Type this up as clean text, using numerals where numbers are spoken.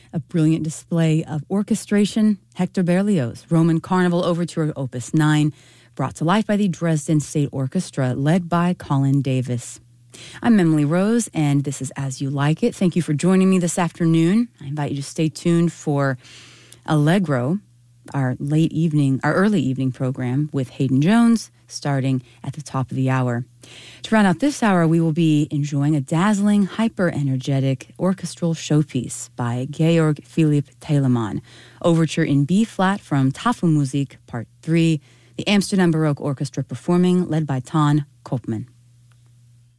A brilliant display of orchestration, Hector Berlioz, Roman Carnival Overture Opus 9, brought to life by the Dresden State Orchestra, led by Colin Davis. I'm Emily Rose, and this is As You Like It. Thank you for joining me this afternoon. I invite you to stay tuned for Allegro, our early evening program with Hayden Jones, starting at the top of the hour. To round out this hour, we will be enjoying a dazzling, hyper-energetic orchestral showpiece by Georg Philipp Telemann, Overture in B-flat from Tafelmusik Part 3, the Amsterdam Baroque Orchestra performing, led by Ton Koopman.